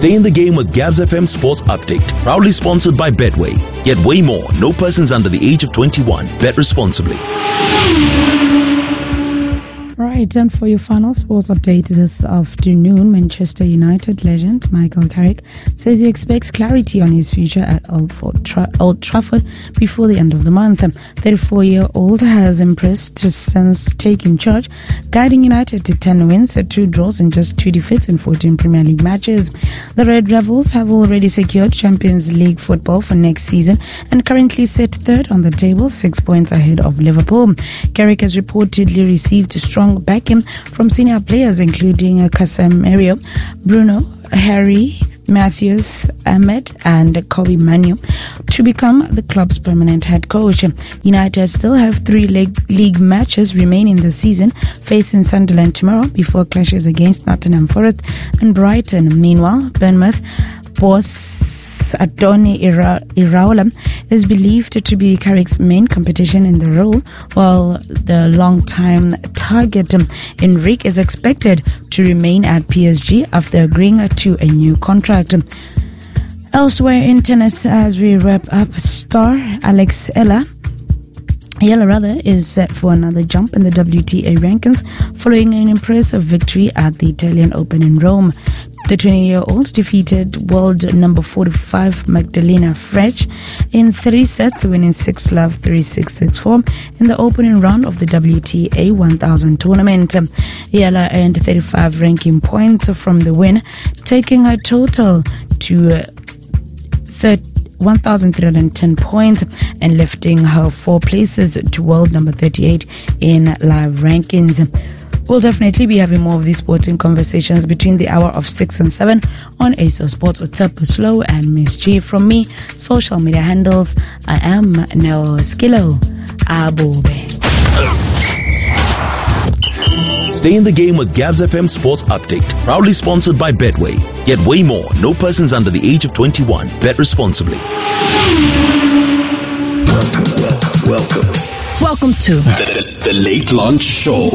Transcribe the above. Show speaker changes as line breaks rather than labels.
Stay in the game with Gabs FM Sports Update. Proudly sponsored by Betway. Get way more. No persons under the age of 21. Bet responsibly.
Right, and for your final sports update this afternoon, Manchester United legend Michael Carrick says he expects clarity on his future at Old Trafford before the end of the month. 34-year-old has impressed since taking charge, guiding United to 10 wins, 2 draws and just 2 defeats in 14 Premier League matches. The Red Devils have already secured Champions League football for next season and currently sit third on the table, 6 points ahead of Liverpool. Carrick has reportedly received strong backing from senior players including Casemiro, Bruno, Harry, Matthews, Ahmed and Kobe Manu to become the club's permanent head coach. United still have 3 league matches remaining this season, facing Sunderland tomorrow before clashes against Nottingham Forest and Brighton. Meanwhile, Bournemouth boss Adoni Iraola is believed to be Carrick's main competition in the role, while the long-time target Enrique is expected to remain at PSG after agreeing to a new contract. Elsewhere in tennis, as we wrap up, star Alex Yella is set for another jump in the WTA rankings following an impressive victory at the Italian Open in Rome. The 20-year-old defeated world number 45 Magdalena Frech in 3 sets, winning 6-love, 3-6, 6-4 in the opening round of the WTA 1000 tournament. Yella earned 35 ranking points from the win, taking her total to 1,310 points and lifting her 4 places to world number 38 in live rankings. We'll definitely be having more of these sporting conversations between the hour of 6 and 7 on ASO Sports with Tapu Slow and Miss G. From me, social media handles, I am Neo Skillo Abobe.
Stay in the game with Gabs FM Sports Update. Proudly sponsored by Betway. Get way more. No persons under the age of 21. Bet responsibly.
Welcome to the Late Lunch Show.